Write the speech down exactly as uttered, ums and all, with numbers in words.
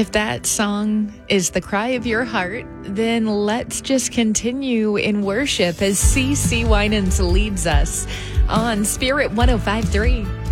If that song is the cry of your heart, then let's just continue in worship as C C Winans leads us on Spirit one oh five point three.